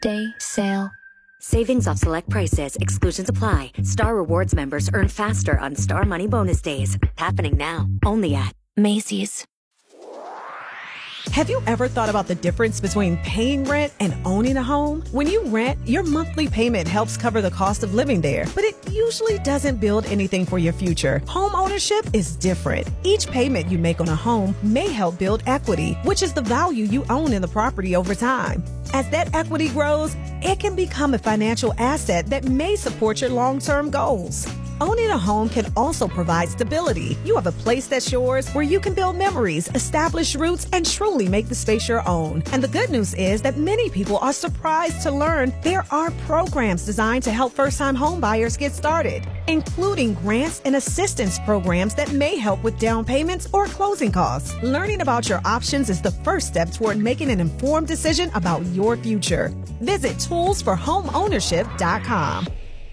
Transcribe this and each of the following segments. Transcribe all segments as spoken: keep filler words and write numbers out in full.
Day sale. Savings off select prices. Exclusions apply. Star Rewards members earn faster on Star Money Bonus Days. Happening now. Only at Macy's. Have you ever thought about the difference between paying rent and owning a home? When you rent, your monthly payment helps cover the cost of living there, but it usually doesn't build anything for your future. Home ownership is different. Each payment you make on a home may help build equity, which is the value you own in the property over time. As that equity grows, it can become a financial asset that may support your long-term goals. Owning a home can also provide stability. You have a place that's yours where you can build memories, establish roots, and truly make the space your own. And the good news is that many people are surprised to learn there are programs designed to help first-time home buyers get started, including grants and assistance programs that may help with down payments or closing costs. Learning about your options is the first step toward making an informed decision about your future. Visit tools for home ownership dot com.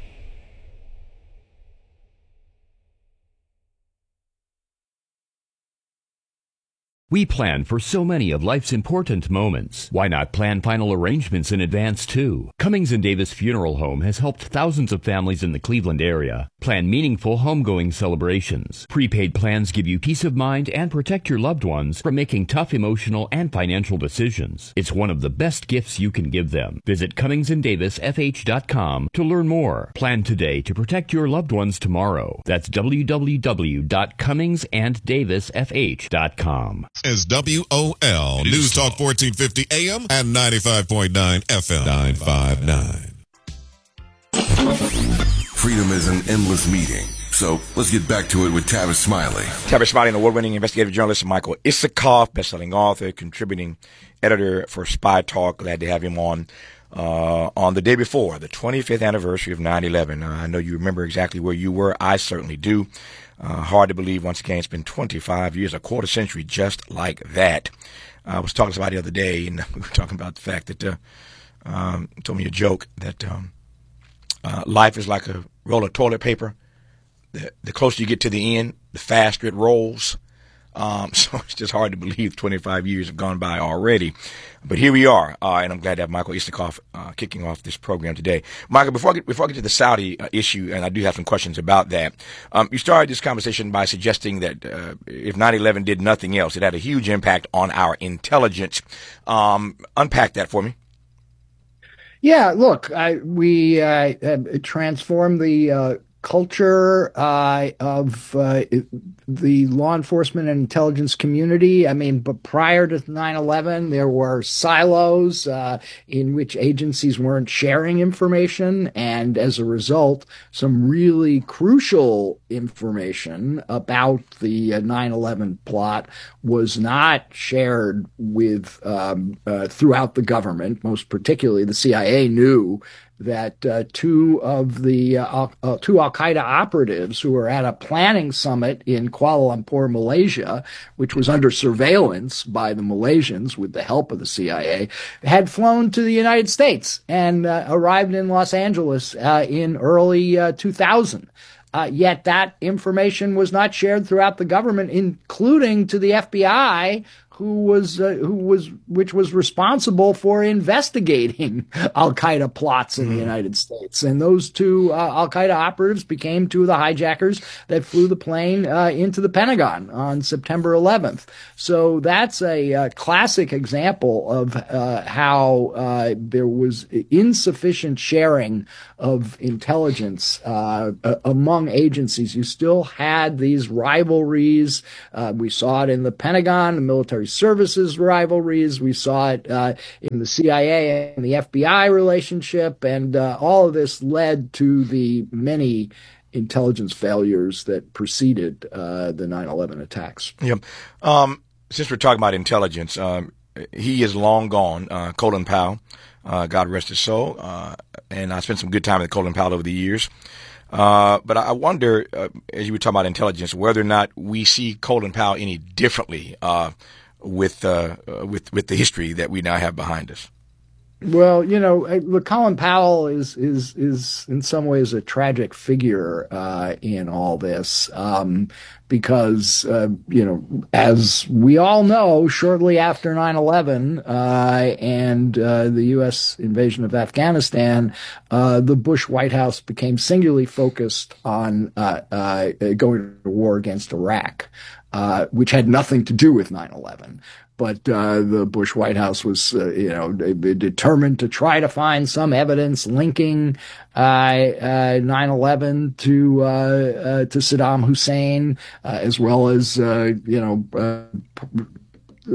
We plan for so many of life's important moments. Why not plan final arrangements in advance, too? Cummings and Davis Funeral Home has helped thousands of families in the Cleveland area plan meaningful homegoing celebrations. Prepaid plans give you peace of mind and protect your loved ones from making tough emotional and financial decisions. It's one of the best gifts you can give them. Visit Cummings and Davis F H dot com to learn more. Plan today to protect your loved ones tomorrow. That's w w w dot cummings and davis f h dot com. Is W O L News Talk fourteen fifty A M and ninety-five point nine F M. nine five nine. Freedom is an endless meeting. So let's get back to it with Tavis Smiley. Tavis Smiley, an award-winning investigative journalist, Michael Isikoff, best-selling author, contributing editor for Spy Talk. Glad to have him on uh, on the day before, the twenty-fifth anniversary of nine eleven. Uh, I know you remember exactly where you were. I certainly do. Uh, hard to believe, once again, it's been twenty-five years, a quarter century just like that. Uh, I was talking to somebody the other day, and we were talking about the fact that, uh, um, told me a joke that um, uh, life is like a roll of toilet paper. The, the closer you get to the end, the faster it rolls. Um, so it's just hard to believe twenty-five years have gone by already. But here we are, uh, and I'm glad to have Michael Isikoff uh, kicking off this program today. Michael, before I get, before I get to the Saudi uh, issue, and I do have some questions about that, um, you started this conversation by suggesting that uh, if nine eleven did nothing else, it had a huge impact on our intelligence. Um, unpack that for me. Yeah, look, I, we uh, transformed the uh, culture uh, of uh, the law enforcement and intelligence community. I mean, but prior to nine eleven, there were silos uh, in which agencies weren't sharing information. And as a result, some really crucial information about the nine eleven plot was not shared with um, uh, throughout the government. Most particularly, the C I A knew that uh, two of the uh, uh, two Al-Qaeda operatives who were at a planning summit in Kuala Lumpur, Malaysia, which was under surveillance by the Malaysians with the help of the C I A, had flown to the United States and uh, arrived in Los Angeles uh, in early uh, two thousand. Uh, yet that information was not shared throughout the government, including to the F B I, who was uh, who was which was responsible for investigating Al-Qaeda plots in mm-hmm. the United States. And those two uh, Al-Qaeda operatives became two of the hijackers that flew the plane uh, into the Pentagon on September eleventh. So that's a uh, classic example of uh, how uh, there was insufficient sharing of intelligence uh, among agencies. You still had these rivalries. Uh, we saw it in the Pentagon, the military services rivalries. We saw it uh, in the C I A and the F B I relationship, and uh, all of this led to the many intelligence failures that preceded uh, the nine eleven attacks. Yeah. Um, since we're talking about intelligence, um, he is long gone, uh, Colin Powell, uh, God rest his soul, uh, and I spent some good time with Colin Powell over the years. Uh, but I wonder, uh, as you were talking about intelligence, whether or not we see Colin Powell any differently uh, with uh, with with the history that we now have behind us. Well, you know, look, Colin Powell is is is in some ways a tragic figure uh, in all this, um, because uh, you know, as we all know, shortly after nine eleven uh, and uh, the U S invasion of Afghanistan, uh, the Bush White House became singularly focused on uh, uh, going to war against Iraq, uh, which had nothing to do with nine eleven. But uh, the Bush White House was, uh, you know, determined to try to find some evidence linking uh, uh, nine eleven to uh, uh, to Saddam Hussein, uh, as well as, uh, you know, uh,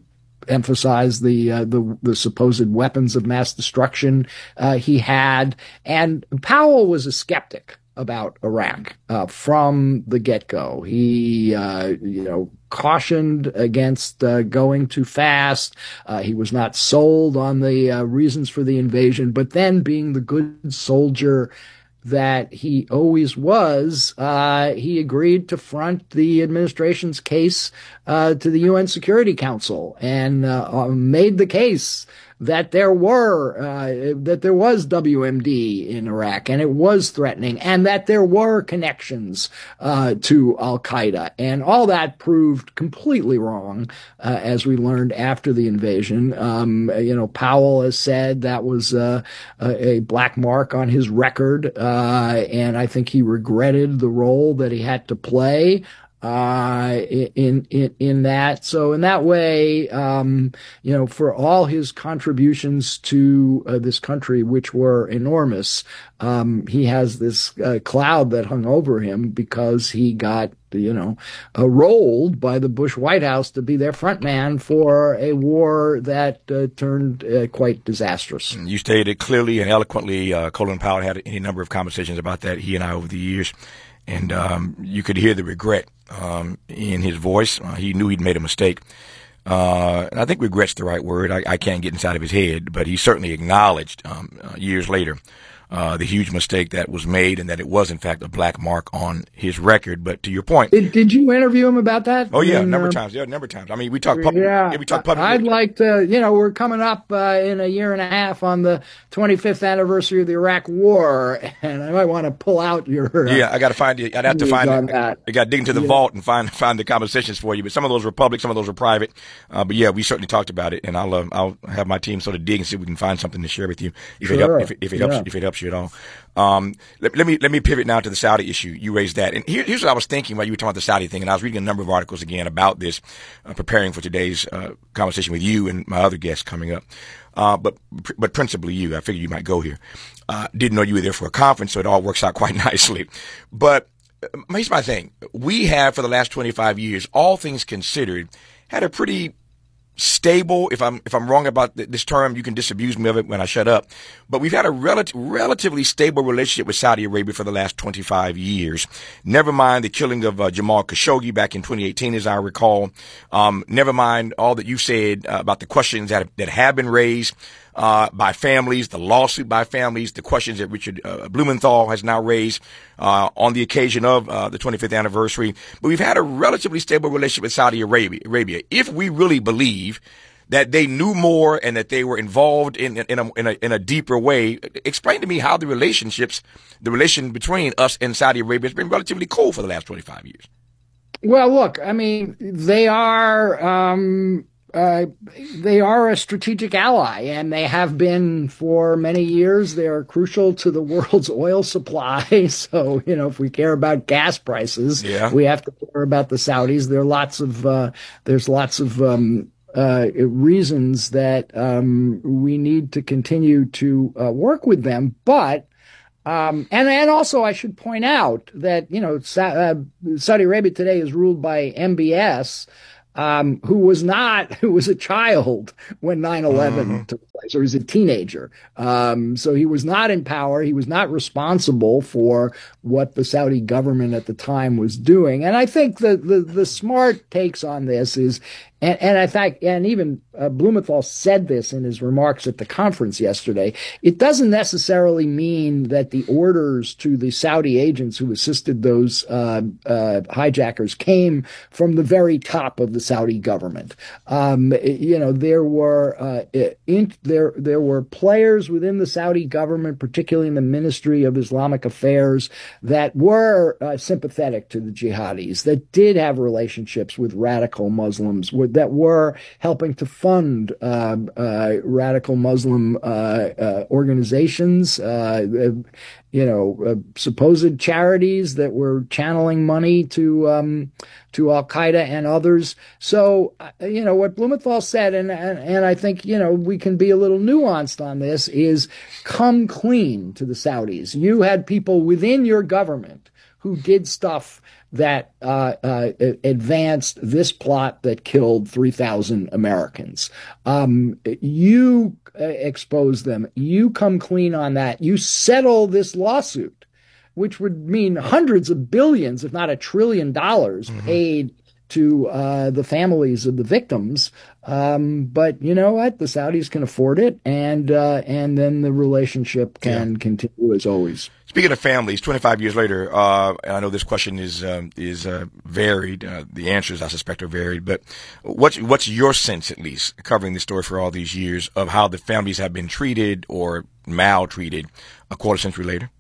emphasize the, uh, the the supposed weapons of mass destruction uh, he had. And Powell was a skeptic about Iraq uh, from the get-go. He, uh, you know, cautioned against uh, going too fast. Uh, he was not sold on the uh, reasons for the invasion, but then being the good soldier that he always was, uh, he agreed to front the administration's case uh, to the U N Security Council and uh, made the case that there were uh, that there was W M D in Iraq and it was threatening, and that there were connections uh, to Al Qaeda, and all that proved completely wrong, uh, as we learned after the invasion. Um, you know, Powell has said that was uh, a black mark on his record, uh, and I think he regretted the role that he had to play uh, in, in, in that. So in that way, um, you know, for all his contributions to uh, this country, which were enormous, um, he has this uh, cloud that hung over him because he got, you know, uh, rolled by the Bush White House to be their front man for a war that uh, turned uh, quite disastrous. You stated clearly and eloquently. Uh, Colin Powell had any number of conversations about that, he and I, over the years. And um, you could hear the regret um, in his voice. Uh, he knew he'd made a mistake. Uh, and I think regret's the right word. I, I can't get inside of his head, but he certainly acknowledged um, uh, years later uh, the huge mistake that was made, and that it was, in fact, a black mark on his record. But to your point. Did, did you interview him about that? Oh, yeah, a in, number uh, of times. Yeah, a number of times. I mean, we talk public. Yeah, yeah, we talk public. I'd like to, you know, we're coming up uh, in a year and a half on the twenty-fifth anniversary of the Iraq War, and I might want to pull out your. Uh, yeah, I got to find you. I'd have to find it. I, I got to dig into the yeah. vault and find find the conversations for you. But some of those were public, some of those were private. Uh, but yeah, we certainly talked about it, and I'll uh, I'll have my team sort of dig and see if we can find something to share with you if sure. it help, if, if it helps yeah. if it helps you at all. Um, let, let me let me pivot now to the Saudi issue. You raised that, and here, here's what I was thinking while you were talking about the Saudi thing, and I was reading a number of articles again about this, uh, preparing for today's uh, conversation with you and my other guests coming up. Uh, but but principally you. I figured you might go here. Uh, didn't know you were there for a conference, so it all works out quite nicely. But uh, here's my thing: we have, for the last twenty-five years, all things considered, had a pretty stable, if I'm if I'm wrong about th- this term, you can disabuse me of it when I shut up. But we've had a rel- relatively stable relationship with Saudi Arabia for the last twenty-five years. Never mind the killing of uh, Jamal Khashoggi back in twenty eighteen, as I recall. Um, never mind all that you said uh, about the questions that that have been raised uh, by families, the lawsuit by families, the questions that Richard uh, Blumenthal has now raised uh, on the occasion of uh, the twenty-fifth anniversary. But we've had a relatively stable relationship with Saudi Arabia. Arabia. If we really believe that they knew more and that they were involved in in a, in a in a deeper way, explain to me how the relationships, the relation between us and Saudi Arabia has been relatively cool for the last twenty-five years. Well, look, I mean, they are um, uh, they are a strategic ally, and they have been for many years. They are crucial to the world's oil supply. So, you know, if we care about gas prices, yeah. we have to care about the Saudis. There are lots of uh, there's lots of um, uh, reasons that um, we need to continue to uh, work with them, but. Um, and, and also I should point out that, you know, Sa- uh, Saudi Arabia today is ruled by M B S, um, who was not, who was a child when nine eleven mm-hmm. took place, or was a teenager. Um, so he was not in power. He was not responsible for what the Saudi government at the time was doing. And I think the, the, the smart takes on this is, and, and I think, and even uh, Blumenthal said this in his remarks at the conference yesterday, it doesn't necessarily mean that the orders to the Saudi agents who assisted those uh, uh, hijackers came from the very top of the Saudi government. Um, you know, there were uh, in, there there were players within the Saudi government, particularly in the Ministry of Islamic Affairs, that were uh, sympathetic to the jihadis, that did have relationships with radical Muslims, that were helping to fund uh, uh, radical Muslim uh, uh, organizations, uh, you know, uh, supposed charities that were channeling money to um, to Al Qaeda and others. So, uh, you know, what Blumenthal said, and, and and I think, you know, we can be a little nuanced on this, is come clean to the Saudis. You had people within your government who did stuff that uh, uh, advanced this plot that killed three thousand Americans. Um, you uh, expose them. You come clean on that. You settle this lawsuit, which would mean hundreds of billions, if not a trillion dollars mm-hmm. paid to uh, the families of the victims. Um, but you know what? The Saudis can afford it, and uh, and then the relationship can yeah. continue as always. Speaking of families, twenty-five years later, uh, and I know this question is um, is uh, varied. Uh, the answers, I suspect, are varied. But what's what's your sense, at least, covering the story for all these years, of how the families have been treated or maltreated a quarter century later?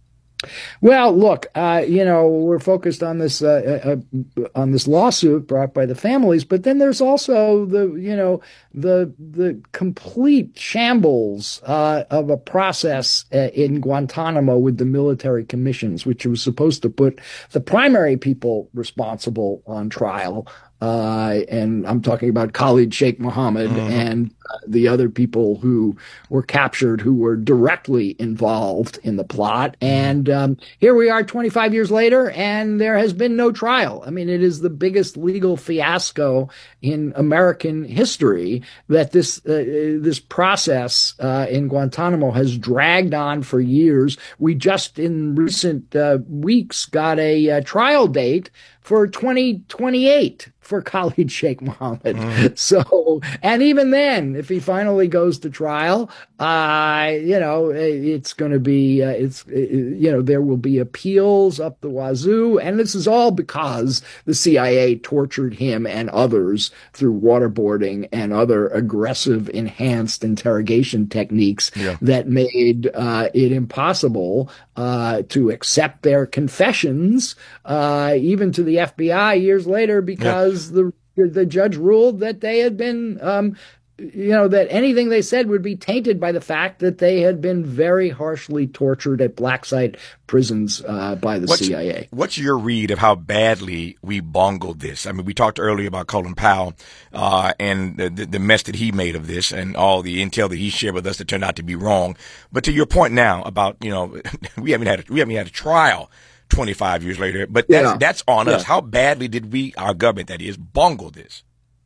Well, look, uh, you know, we're focused on this uh, uh, on this lawsuit brought by the families, but then there's also the, you know, the the complete shambles uh, of a process uh, in Guantanamo with the military commissions, which was supposed to put the primary people responsible on trial. Uh, and I'm talking about Khalid Sheikh Mohammed mm-hmm. and uh, the other people who were captured who were directly involved in the plot. And um, here we are twenty-five years later, and there has been no trial. I mean, it is the biggest legal fiasco in American history that this uh, this process uh, in Guantanamo has dragged on for years. We just in recent uh, weeks got a, a trial date for twenty twenty-eight for Khalid Sheikh Mohammed. Mm. So, and even then, if he finally goes to trial, uh, you know, it's going to be, uh, it's, you know, there will be appeals up the wazoo. And this is all because the C I A tortured him and others through waterboarding and other aggressive, enhanced interrogation techniques yeah. that made uh, it impossible uh, to accept their confessions, uh, even to the F B I years later, because yeah. the the judge ruled that they had been, um, you know, that anything they said would be tainted by the fact that they had been very harshly tortured at black site prisons uh, by the what's, C I A. What's your read of how badly we bungled this? I mean, we talked earlier about Colin Powell uh, and the, the mess that he made of this and all the intel that he shared with us that turned out to be wrong. But to your point now about, you know, we haven't had a, we haven't had a trial twenty-five years later, but that's, yeah. that's on yeah. us. How badly did we, our government, that is, bungle this?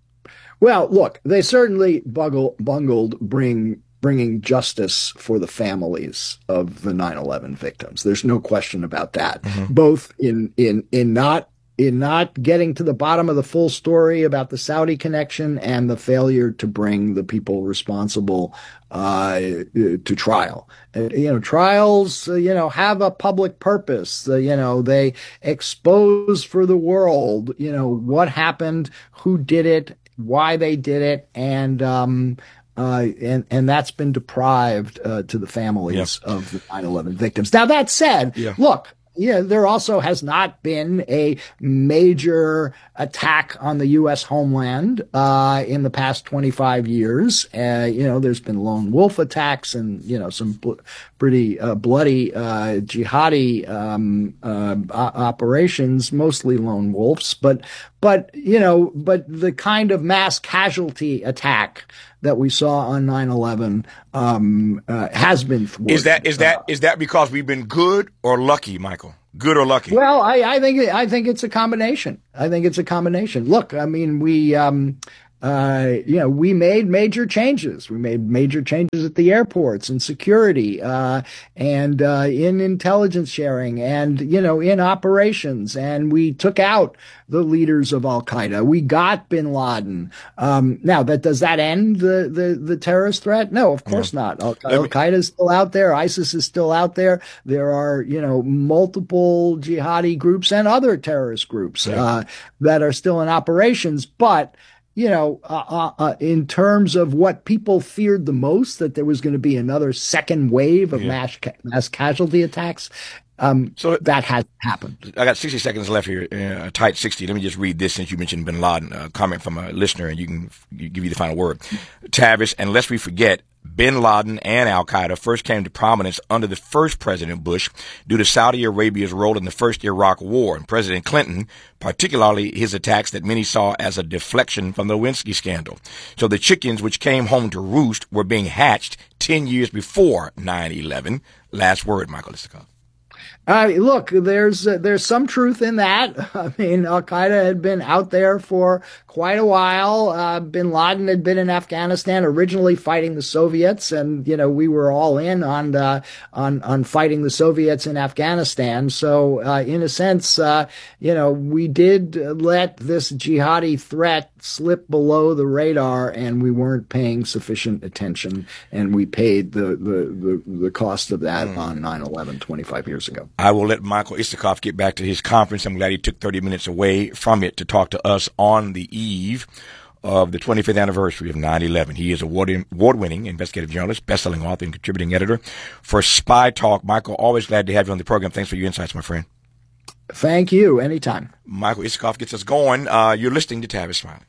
Well, look, they certainly bungle, bungled bring, bringing justice for the families of the nine eleven victims. There's no question about that, mm-hmm. both in, in, in not in not getting to the bottom of the full story about the Saudi connection and the failure to bring the people responsible uh, to trial. Uh, you know, trials, uh, you know, have a public purpose. Uh, you know, they expose for the world, you know, what happened, who did it, why they did it, and um, uh, and and that's been deprived uh, to the families yeah. of the nine eleven victims. Now, that said, yeah. look. Yeah, there also has not been a major attack on the U S homeland uh, in the past twenty-five years. Uh, you know, there's been lone wolf attacks and, you know, some bl- pretty uh, bloody uh, jihadi um, uh, operations, mostly lone wolves. But, but you know, but the kind of mass casualty attack that we saw on nine eleven um, uh, has been thwarted. Is that is that uh, is that because we've been good or lucky, Michael? Good or lucky? Well, I, I think I think it's a combination. I think it's a combination. Look, I mean, we um, uh, you know, we made major changes. We made major changes at the airports and security, uh, and uh, in intelligence sharing, and you know, in operations. And we took out the leaders of Al Qaeda. We got Bin Laden. Um, now, that does that end the the, the terrorist threat? No, of course no. not. Al Qaeda is still out there. ISIS is still out there. There are, you know, multiple jihadi groups and other terrorist groups yeah. uh, that are still in operations. But, you know, uh, uh, in terms of what people feared the most, that there was going to be another second wave of yeah. mass, ca- mass casualty attacks, um, so that hasn't happened. I got sixty seconds left here, uh, a tight sixty. Let me just read this since you mentioned Bin Laden, a comment from a listener, and you can you give you the final word. Tavis, and lest we forget, Bin Laden and Al Qaeda first came to prominence under the first President Bush due to Saudi Arabia's role in the first Iraq War, and President Clinton, particularly his attacks that many saw as a deflection from the Lewinsky scandal. So the chickens which came home to roost were being hatched ten years before nine eleven. Last word, Michael Isikoff. Uh, look, there's uh, there's some truth in that. I mean, Al Qaeda had been out there for quite a while. Uh, Bin Laden had been in Afghanistan, originally fighting the Soviets, and you know we were all in on uh, on on fighting the Soviets in Afghanistan. So, uh, in a sense, uh, you know, we did let this jihadi threat slip below the radar, and we weren't paying sufficient attention, and we paid the the the, the cost of that mm. on nine eleven twenty-five years ago. I will let Michael Isikoff get back to his conference. I'm glad he took thirty minutes away from it to talk to us on the eve of the twenty-fifth anniversary of nine eleven. He is award- award-winning investigative journalist, best-selling author, and contributing editor for Spy Talk. Michael, always glad to have you on the program. Thanks for your insights, my friend. Thank you. Anytime. Michael Isikoff gets us going. Uh, you're listening to Tavis Smiley.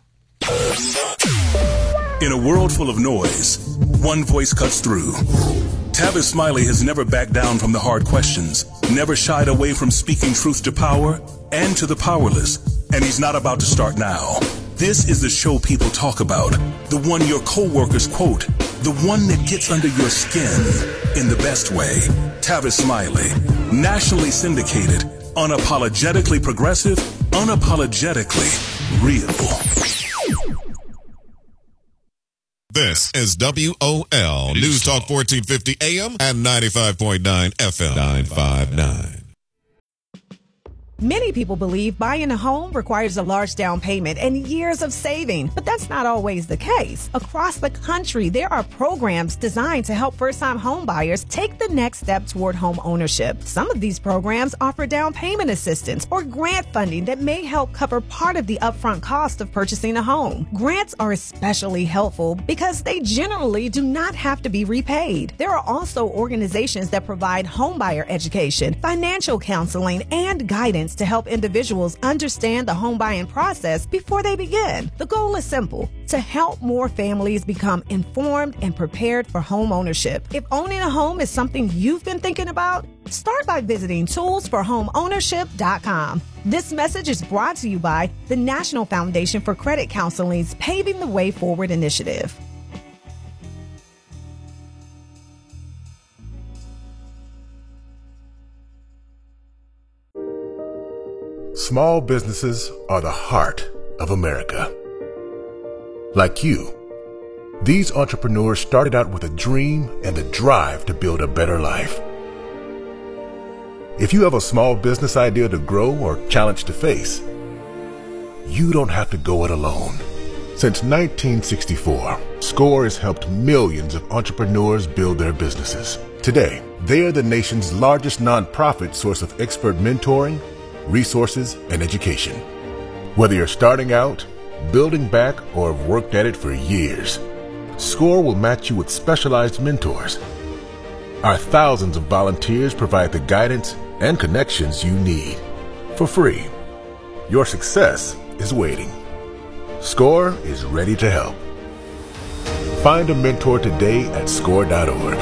In a world full of noise, one voice cuts through. Tavis Smiley has never backed down from the hard questions, never shied away from speaking truth to power and to the powerless, and he's not about to start now. This is the show people talk about, the one your coworkers quote, the one that gets under your skin in the best way. Tavis Smiley, nationally syndicated, unapologetically progressive, unapologetically real. This is W O L News Talk fourteen fifty A M and ninety-five point nine F M. nine five nine. Many people believe buying a home requires a large down payment and years of saving, but that's not always the case. Across the country, there are programs designed to help first-time home buyers take the next step toward home ownership. Some of these programs offer down payment assistance or grant funding that may help cover part of the upfront cost of purchasing a home. Grants are especially helpful because they generally do not have to be repaid. There are also organizations that provide homebuyer education, financial counseling, and guidance to help individuals understand the home buying process before they begin. The goal is simple: to help more families become informed and prepared for home ownership. If owning a home is something you've been thinking about, start by visiting tools for home ownership dot com. This message is brought to you by the National Foundation for Credit Counseling's Paving the Way Forward initiative. Small businesses are the heart of America. Like you, these entrepreneurs started out with a dream and the drive to build a better life. If you have a small business idea to grow or challenge to face, you don't have to go it alone. Since nineteen sixty-four, SCORE has helped millions of entrepreneurs build their businesses. Today, they are the nation's largest nonprofit source of expert mentoring, resources, and education. Whether you're starting out, building back, or have worked at it for years, SCORE will match you with specialized mentors. Our thousands of volunteers provide the guidance and connections you need for free. Your success is waiting. SCORE is ready to help. Find a mentor today at score dot org.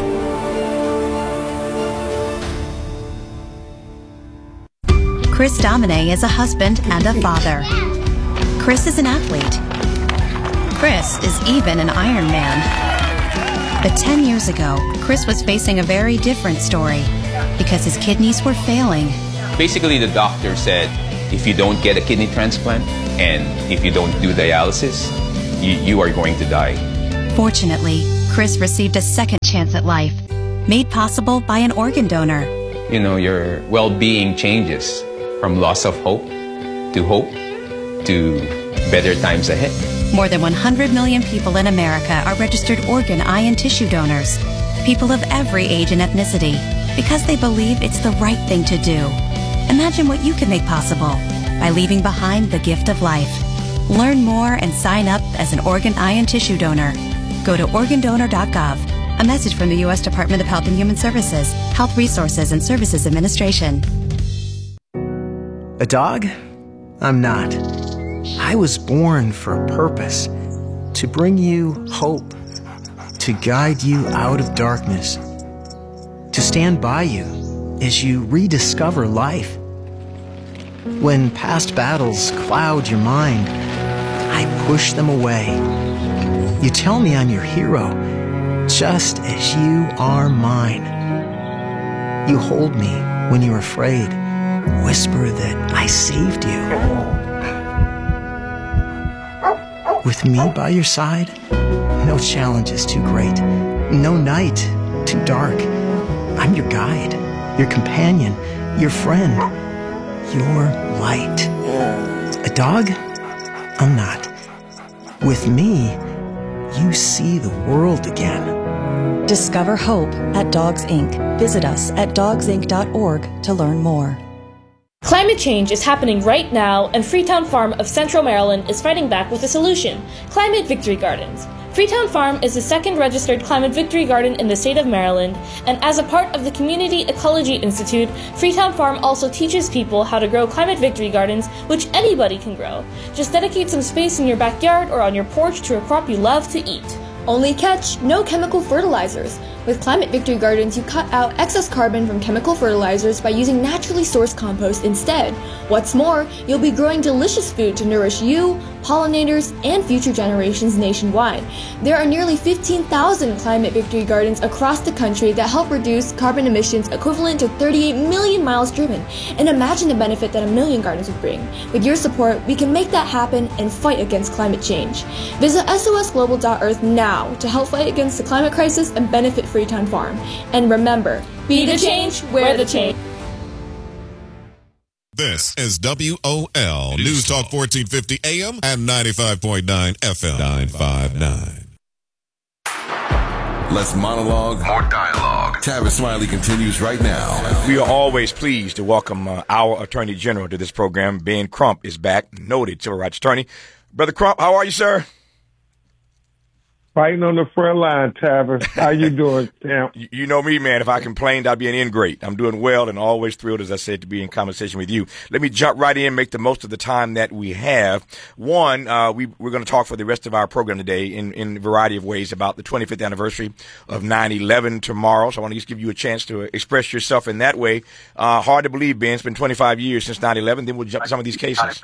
Chris Domine is a husband and a father. Chris is an athlete. Chris is even an Ironman. But ten years ago, Chris was facing a very different story because his kidneys were failing. Basically, the doctor said, if you don't get a kidney transplant and if you don't do dialysis, you, you are going to die. Fortunately, Chris received a second chance at life, made possible by an organ donor. You know, your well-being changes from loss of hope to hope to better times ahead. More than one hundred million people in America are registered organ, eye, and tissue donors. People of every age and ethnicity, because they believe it's the right thing to do. Imagine what you can make possible by leaving behind the gift of life. Learn more and sign up as an organ, eye, and tissue donor. Go to organ donor dot gov. A message from the U S Department of Health and Human Services, Health Resources and Services Administration. A dog? I'm not. I was born for a purpose, to bring you hope, to guide you out of darkness, to stand by you as you rediscover life. When past battles cloud your mind, I push them away. You tell me I'm your hero, just as you are mine. You hold me when you're afraid, whisper that I saved you. With me by your side, no challenge is too great, no night too dark. I'm your guide, your companion, your friend, your light. A dog? I'm not. With me, you see the world again. Discover hope at Dogs Incorporated. Visit us at dogs inc dot org to learn more. Climate change is happening right now, and Freetown Farm of Central Maryland is fighting back with a solution: Climate Victory Gardens. Freetown Farm is the second registered Climate Victory Garden in the state of Maryland, and as a part of the Community Ecology Institute, Freetown Farm also teaches people how to grow Climate Victory Gardens, which anybody can grow. Just dedicate some space in your backyard or on your porch to a crop you love to eat. Only catch, no chemical fertilizers. With Climate Victory Gardens, you cut out excess carbon from chemical fertilizers by using naturally sourced compost instead. What's more, you'll be growing delicious food to nourish you, pollinators, and future generations nationwide. There are nearly fifteen thousand Climate Victory Gardens across the country that help reduce carbon emissions equivalent to thirty-eight million miles driven. And imagine the benefit that a million gardens would bring. With your support, we can make that happen and fight against climate change. Visit S O S global dot earth now to help fight against the climate crisis and benefit Freetown Farm. And remember, be the change, wear the change. This is W O L News Talk fourteen fifty A M and ninety-five point nine F M. nine five nine. Less monologue, more dialogue. Tavis Smiley continues right now. We are always pleased to welcome uh, our Attorney General to this program. Ben Crump is back, noted civil rights attorney. Brother Crump, how are you, sir? Fighting on the front line, Tavis. How you doing, Sam? You, you know me, man. If I complained, I'd be an ingrate. I'm doing well and always thrilled, as I said, to be in conversation with you. Let me jump right in, make the most of the time that we have. One, uh, we, we're going to talk for the rest of our program today in, in a variety of ways about the twenty-fifth anniversary of nine eleven tomorrow. So I want to just give you a chance to express yourself in that way. Uh, hard to believe, Ben. It's been twenty-five years since nine eleven. Then we'll jump to some of these cases.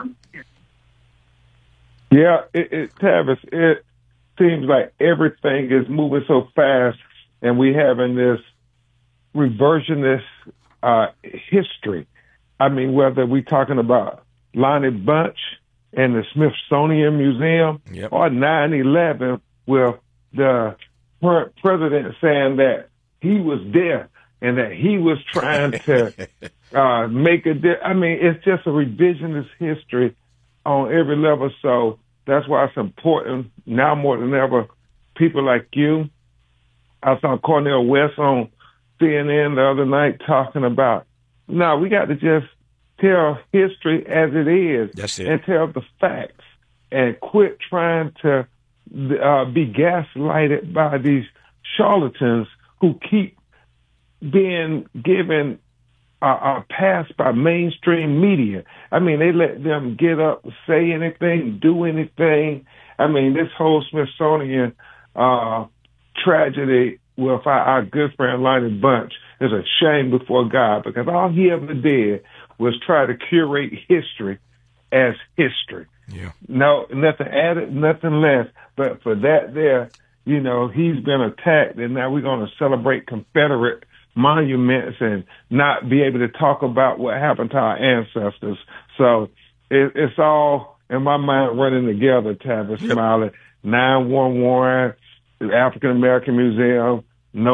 Yeah, it, it, Tavis, it seems like everything is moving so fast, and we having this reversionist uh, history. I mean, whether we're talking about Lonnie Bunch and the Smithsonian Museum, yep, or nine eleven, with the per- president saying that he was there and that he was trying to uh, make a di- I mean, it's just a revisionist history on every level. So that's why it's important now more than ever. People like you. I saw Cornel West on C N N the other night talking about, no, we got to just tell history as it is. That's it. And tell the facts and quit trying to uh, be gaslighted by these charlatans who keep being given Uh, are passed by mainstream media. I mean, they let them get up, say anything, do anything. I mean, this whole Smithsonian uh, tragedy with our, our good friend Lonnie Bunch is a shame before God, because all he ever did was try to curate history as history. Yeah. No, nothing added, nothing less. But for that there, you know, he's been attacked, and now we're going to celebrate Confederate monuments and not be able to talk about what happened to our ancestors. So it, it's all in my mind running together, Tavis Smiley. nine one one, the African American Museum,